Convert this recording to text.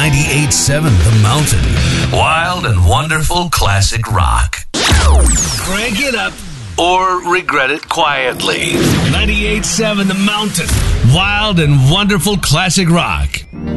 98.7 The Mountain. Wild and wonderful classic rock. Crank it up or regret it quietly. 98.7 The Mountain. Wild and wonderful classic rock.